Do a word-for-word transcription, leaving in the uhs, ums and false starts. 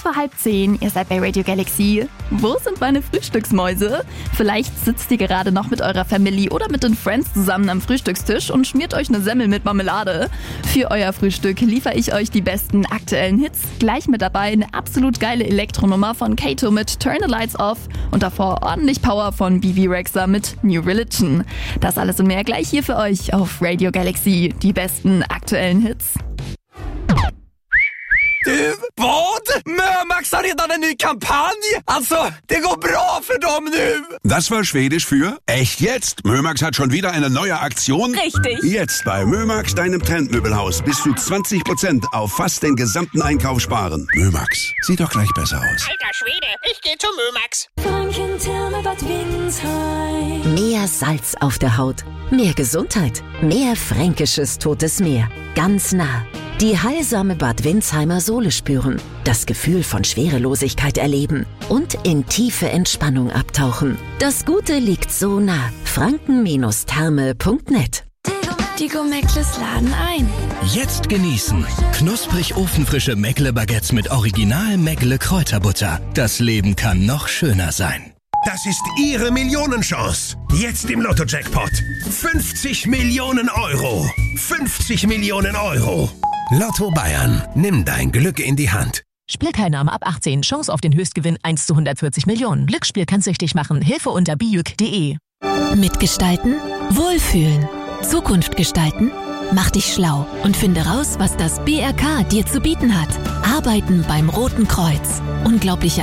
vor halb zehn, ihr seid bei Radio Galaxy. Wo sind meine Frühstücksmäuse? Vielleicht sitzt ihr gerade noch mit eurer Family oder mit den Friends zusammen am Frühstückstisch und schmiert euch eine Semmel mit Marmelade. Für euer Frühstück liefere ich euch die besten aktuellen Hits. Gleich mit dabei eine absolut geile Elektronummer von Kato mit Turn the Lights Off und davor ordentlich Power von B B Rexha mit New Religion. Das alles und mehr gleich hier für euch auf Radio Galaxy. Die besten aktuellen Hits. Du, vad? Mömax har redan en ny kampanj! Alltså, det går bra för dem nu! Das war Schwedisch für echt jetzt. Mömax hat schon wieder eine neue Aktion. Richtig. Jetzt bei Mömax, deinem Trendmöbelhaus, bis zu zwanzig Prozent auf fast den gesamten Einkauf sparen. Mömax, sieht doch gleich besser aus. Alter Schwede, ich geh zu Mömax. Franken-Therme-Bad Windsheim. Mehr Salz auf der Haut, mehr Gesundheit, mehr fränkisches Totes Meer. Ganz nah. Die heilsame Bad Windsheimer Sohle spüren, das Gefühl von Schwerelosigkeit erleben und in tiefe Entspannung abtauchen. Das Gute liegt so nah. franken Therme punkt net. Die Go-Meckles laden ein. Jetzt genießen. Knusprig ofenfrische Meckle-Baguettes mit Original Meckle Kräuterbutter. Das Leben kann noch schöner sein. Das ist Ihre Millionenchance. Jetzt im Lotto-Jackpot. fünfzig Millionen Euro. fünfzig Millionen Euro. Lotto Bayern. Nimm dein Glück in die Hand. Spielteilnahme ab achtzehn. Chance auf den Höchstgewinn eins zu hundertvierzig Millionen. Glücksspiel kann süchtig machen. Hilfe unter bijuk punkt de. Mitgestalten? Wohlfühlen. Zukunft gestalten? Mach dich schlau und finde raus, was das B R K dir zu bieten hat. Arbeiten beim Roten Kreuz. Unglaubliche